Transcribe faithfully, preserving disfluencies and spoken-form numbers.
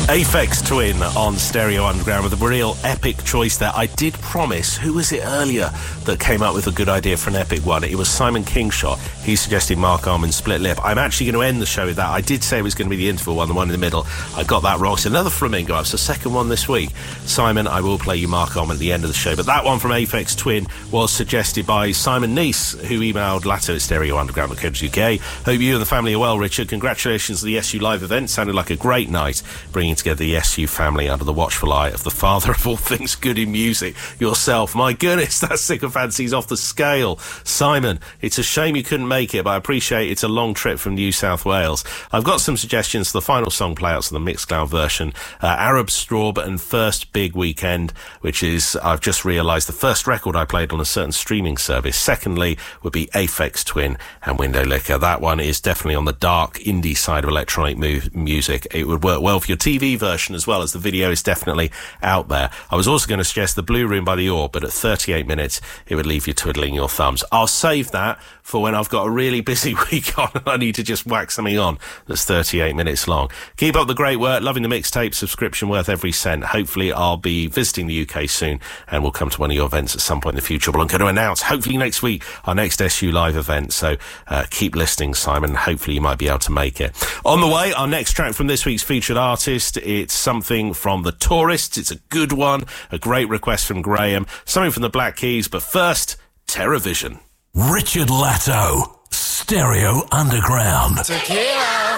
Aphex Twin on Stereo Underground with a real epic choice there. I did promise, who was it earlier that came up with a good idea for an epic one? It was Simon Kingshot. He suggested Mark Arman's Split Lip. I'm actually going to end the show with that. I did say it was going to be the interval one, the one in the middle. I got that wrong. It's another Flamingo. It's the second one this week. Simon, I will play you Mark Arman at the end of the show. But that one from Aphex Twin was suggested by Simon Neese, who emailed latter at stereo underground dot co dot U K. Hope you and the family are well, Richard. Congratulations to the S U Live event. Sounded like a great night, bringing together the S U family under the watchful eye of the father of all things good in music, yourself. My goodness, that sycophancy's off the scale. Simon, it's a shame you couldn't make it, but I appreciate it's a long trip from New South Wales. I've got some suggestions for the final song playouts of the Mixcloud version. Uh, Arab Straub and First Big Weekend, which is, I've just realised, the first record I played on a certain streaming service. Secondly would be Aphex Twin and Window Licker. That one is definitely on the dark indie side of electronic mu- music. It would work well for your T V version as well, as the video is definitely out there. I was also going to suggest The Blue Room by The Orb, but at thirty-eight minutes it would leave you twiddling your thumbs. I'll save that for when I've got a really busy week on and I need to just whack something on that's thirty-eight minutes long. Keep up the great work. Loving the mixtape. Subscription worth every cent. Hopefully I'll be visiting the U K soon and we'll come to one of your events at some point in the future. Well, I'm going to announce hopefully next week our next S U Live event, so uh, keep listening, Simon. Hopefully you might be able to make it. On the way, our next track from this week's featured artist. It's something from The Tourists. It's a good one, a great request from Graham, something from the Black Keys, but first, TerraVision. Richard Latto, Stereo Underground. Tequila.